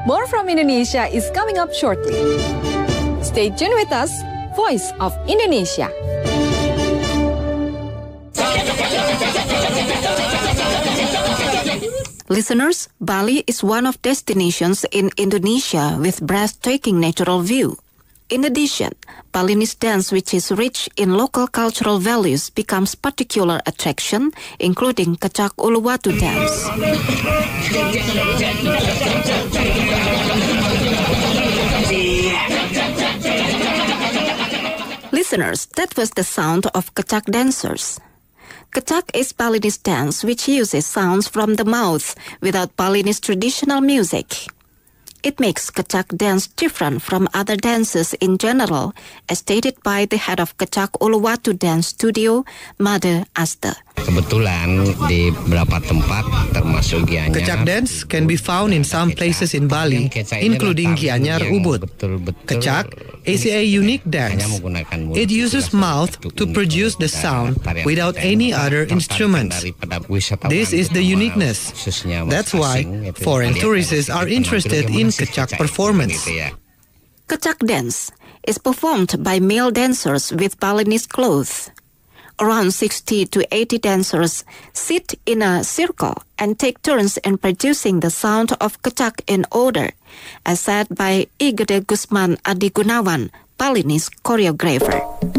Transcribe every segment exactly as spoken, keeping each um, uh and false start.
More from Indonesia is coming up shortly. Stay tuned with us, Voice of Indonesia. Listeners, Bali is one of destinations in Indonesia with breathtaking natural view. In addition, Balinese dance, which is rich in local cultural values, becomes particular attraction, including Kecak Uluwatu dance. Listeners, that was the sound of Kecak dancers. Kecak is Balinese dance which uses sounds from the mouth without Balinese traditional music. It makes Kecak dance different from other dances in general, as stated by the head of Kecak Uluwatu Dance Studio, Made Asta. Kebetulan di beberapa tempat termasuk Gianyar. Kecak dance can be found in some places in Bali, including Gianyar Ubud. Kecak is a unique dance. It uses mouth to produce the sound without any other instruments. This is the uniqueness. That's why foreign tourists are interested in Kecak performance. Kecak dance is performed by male dancers with Balinese clothes. Around sixty to eighty dancers sit in a circle and take turns in producing the sound of Kecak in order, as said by I Gede Gusman Adi Gunawan, Balinese choreographer.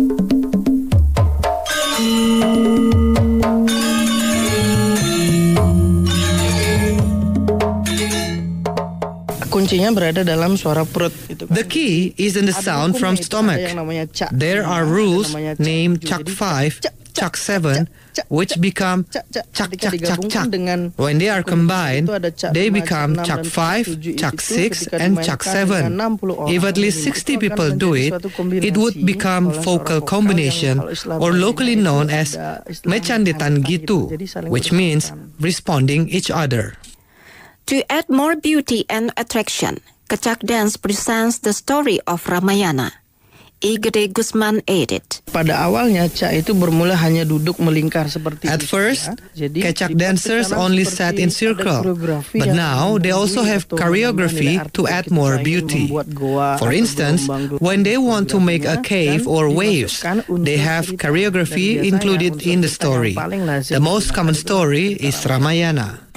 Kuncinya berada dalam suara perut. The key is in the sound from stomach. There are rules named Cak five, Cak seven, which become Cak Cak Cak Cak. When they are combined, they become Cak five, Cak six, and Cak seven. If at least sixty people do it, it would become vocal combination, or locally known as Mecandetan Gitu, which means responding each other. To add more beauty and attraction, Kecak dance presents the story of Ramayana. I Gede Gusman added. Pada awalnya, Cak itu bermula hanya duduk melingkar seperti At first, Kecak dancers only sat in circle, but now they also have choreography to add more beauty. For instance, when they want to make a cave or waves, they have choreography included in the story. The most common story is Ramayana.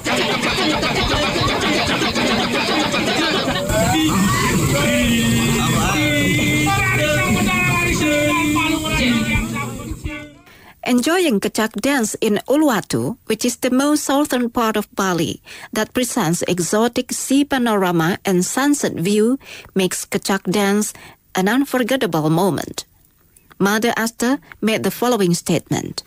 Enjoying Kecak dance in Uluwatu, which is the most southern part of Bali that presents exotic sea panorama and sunset view, makes Kecak dance an unforgettable moment. Made Asta made the following statement.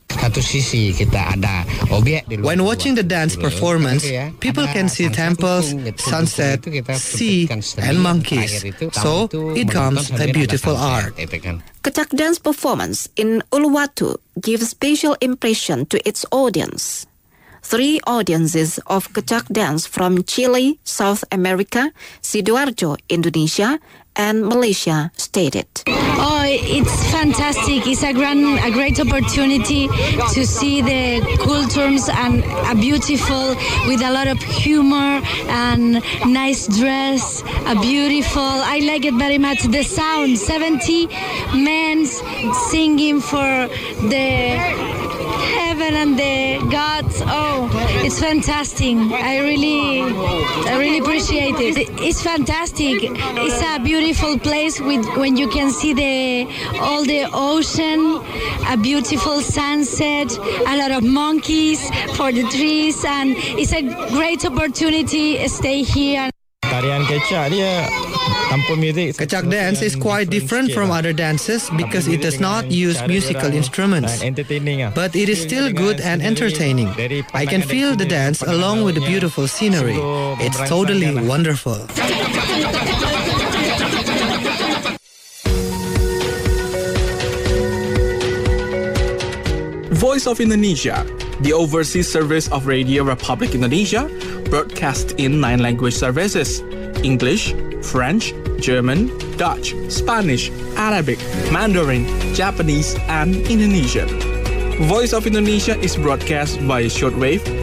When watching the dance performance, people can see temples, sunset, sea, and monkeys. So it becomes a beautiful art. Kecak dance performance in Uluwatu gives special impression to its audience. Three audiences of Kecak dance from Chile, South America, Sidoarjo, Indonesia, and Malaysia stated. Oh, it's fantastic. It's a grand, a great opportunity to see the cultures and a beautiful, with a lot of humor and nice dress, a beautiful, I like it very much. The sound, seventy men singing for the heaven and the gods. Oh, it's fantastic. I really, I really appreciate it. It's fantastic. It's a beautiful place with when you can see the all the ocean, a beautiful sunset, a lot of monkeys for the trees, and it's a great opportunity to stay here. Tarian Kecak dia tanpa muzik. Kecak dance is quite different from other dances because it does not use musical instruments. But it is still good and entertaining. I can feel the dance along with the beautiful scenery. It's totally wonderful. Voice of Indonesia, the overseas service of Radio Republic Indonesia, broadcast in nine language services: English, French, German, Dutch, Spanish, Arabic, Mandarin, Japanese, and Indonesian. Voice of Indonesia is broadcast by shortwave